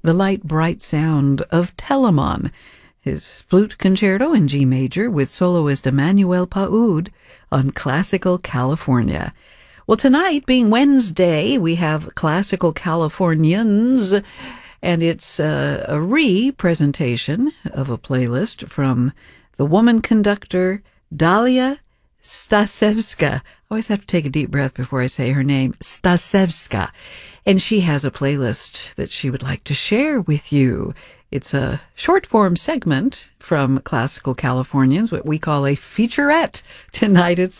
the light, bright sound of Telemon, his flute concerto in G major with soloist Emmanuel Paoud on Classical California. Well, tonight, being Wednesday, we have Classical Californians, and it's a re-presentation of a playlist from the woman conductor Dalia Stasevska. I always have to take a deep breath before I say her name, Stasevska. And she has a playlist that she would like to share with you. It's a short-form segment from Classical Californians, what we call a featurette. Tonight it's